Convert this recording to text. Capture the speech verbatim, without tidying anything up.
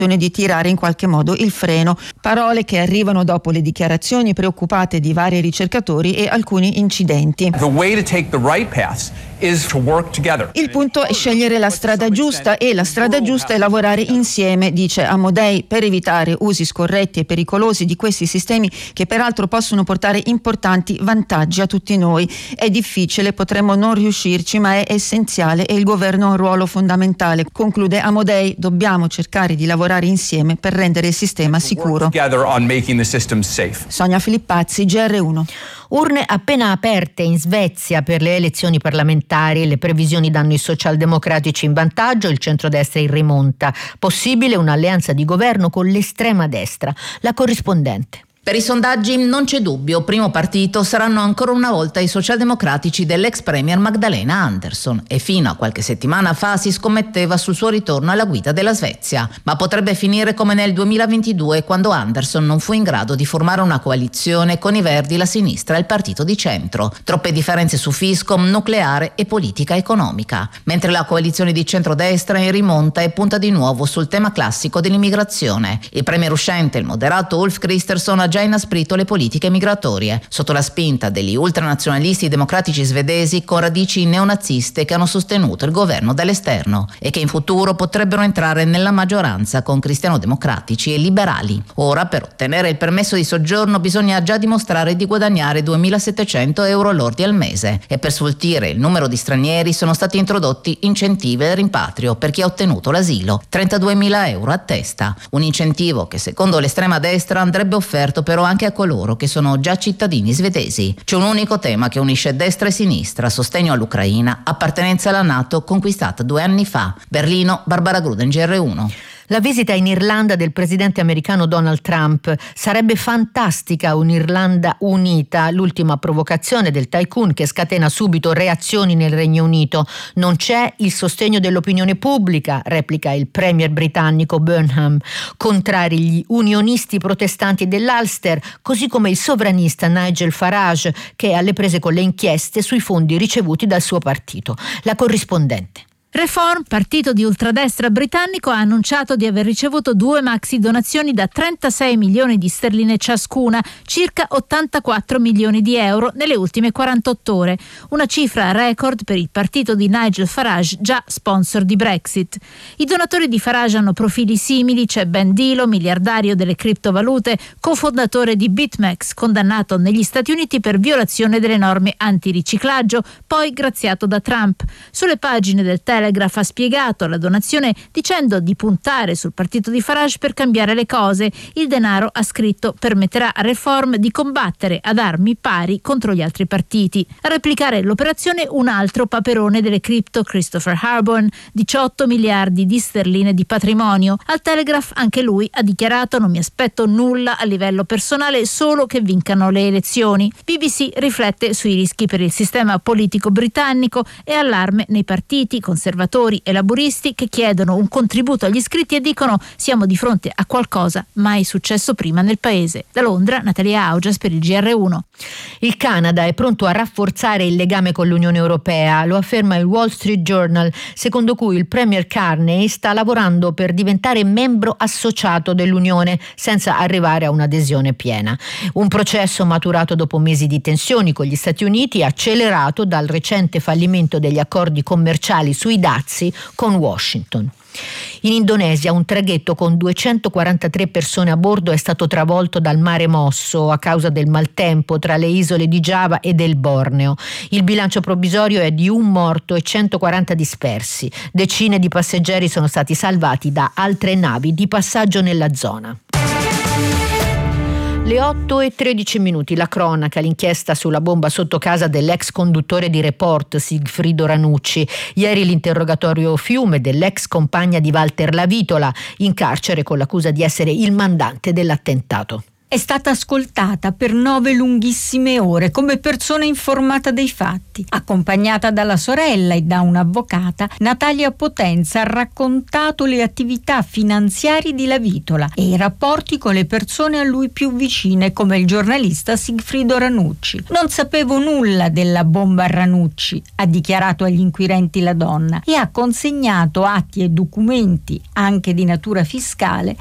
di tirare in qualche modo il freno. Parole che arrivano dopo le dichiarazioni preoccupate di vari ricercatori e alcuni incidenti. The way to take the right path is to work together. Il punto è scegliere la strada giusta e la strada giusta è lavorare insieme, dice Amodei, per evitare usi scorretti e pericolosi di questi sistemi che peraltro possono portare importanti vantaggi a tutti noi. È difficile, potremmo non riuscirci, ma è essenziale e il governo ha un ruolo fondamentale. Conclude Amodei, dobbiamo cercare di lavorare insieme per rendere il sistema sicuro. Sonia Filippazzi, G R uno. Urne appena aperte in Svezia per le elezioni parlamentari, le previsioni danno i socialdemocratici in vantaggio, il centrodestra in rimonta. Possibile un'alleanza di governo con l'estrema destra. La corrispondente. Per i sondaggi non c'è dubbio, primo partito saranno ancora una volta i socialdemocratici dell'ex premier Magdalena Andersson e fino a qualche settimana fa si scommetteva sul suo ritorno alla guida della Svezia, ma potrebbe finire come nel duemilaventidue quando Andersson non fu in grado di formare una coalizione con i Verdi, la sinistra e il partito di centro. Troppe differenze su fisco, nucleare e politica economica, mentre la coalizione di centrodestra è in rimonta e punta di nuovo sul tema classico dell'immigrazione. Il premier uscente, il moderato Ulf Kristersson, ha già inasprito le politiche migratorie, sotto la spinta degli ultranazionalisti democratici svedesi con radici neonaziste che hanno sostenuto il governo dall'esterno e che in futuro potrebbero entrare nella maggioranza con cristiano-democratici e liberali. Ora, per ottenere il permesso di soggiorno bisogna già dimostrare di guadagnare duemilasettecento euro lordi al mese e per sfoltire il numero di stranieri sono stati introdotti incentivi al rimpatrio per chi ha ottenuto l'asilo, trentaduemila euro a testa, un incentivo che secondo l'estrema destra andrebbe offerto però anche a coloro che sono già cittadini svedesi. C'è un unico tema che unisce destra e sinistra: sostegno all'Ucraina, appartenenza alla NATO conquistata due anni fa. Berlino, Barbara Gruden, G R uno. La visita in Irlanda del presidente americano Donald Trump. Sarebbe fantastica un'Irlanda unita, l'ultima provocazione del tycoon che scatena subito reazioni nel Regno Unito. Non c'è il sostegno dell'opinione pubblica, replica il premier britannico Burnham. Contrari gli unionisti protestanti dell'Ulster, così come il sovranista Nigel Farage, che è alle prese con le inchieste sui fondi ricevuti dal suo partito. La corrispondente. Reform, partito di ultradestra britannico, ha annunciato di aver ricevuto due maxi donazioni da trentasei milioni di sterline ciascuna, circa ottantaquattro milioni di euro nelle ultime quarantotto ore, una cifra record per il partito di Nigel Farage, già sponsor di Brexit. I donatori di Farage hanno profili simili, c'è Ben Dilo, miliardario delle criptovalute, cofondatore di BitMEX, condannato negli Stati Uniti per violazione delle norme antiriciclaggio, poi graziato da Trump. Sulle pagine del Telegram Telegraph ha spiegato la donazione dicendo di puntare sul partito di Farage per cambiare le cose. Il denaro, ha scritto, permetterà a Reform di combattere ad armi pari contro gli altri partiti. A replicare l'operazione un altro paperone delle cripto, Christopher Harborn, diciotto miliardi di sterline di patrimonio. Al Telegraph anche lui ha dichiarato: non mi aspetto nulla a livello personale, solo che vincano le elezioni. B B C riflette sui rischi per il sistema politico britannico e allarme nei partiti conservatori e laburisti che chiedono un contributo agli iscritti e dicono: siamo di fronte a qualcosa mai successo prima nel paese. Da Londra, Natalia Augias per il G R uno. Il Canada è pronto a rafforzare il legame con l'Unione Europea, lo afferma il Wall Street Journal, secondo cui il premier Carney sta lavorando per diventare membro associato dell'Unione senza arrivare a un'adesione piena. Un processo maturato dopo mesi di tensioni con gli Stati Uniti, accelerato dal recente fallimento degli accordi commerciali sui dazi con Washington. In Indonesia un traghetto con duecentoquarantatré persone a bordo è stato travolto dal mare mosso a causa del maltempo tra le isole di Giava e del Borneo. Il bilancio provvisorio è di un morto e centoquaranta dispersi. Decine di passeggeri sono stati salvati da altre navi di passaggio nella zona. Le otto e tredici minuti, la cronaca, l'inchiesta sulla bomba sotto casa dell'ex conduttore di Report Sigfrido Ranucci. Ieri l'interrogatorio Fiume dell'ex compagna di Walter Lavitola, in carcere con l'accusa di essere il mandante dell'attentato. È stata ascoltata per nove lunghissime ore come persona informata dei fatti. Accompagnata dalla sorella e da un'avvocata, Natalia Potenza ha raccontato le attività finanziarie di Lavitola e i rapporti con le persone a lui più vicine, come il giornalista Sigfrido Ranucci. Non sapevo nulla della bomba Ranucci, ha dichiarato agli inquirenti la donna, e ha consegnato atti e documenti, anche di natura fiscale,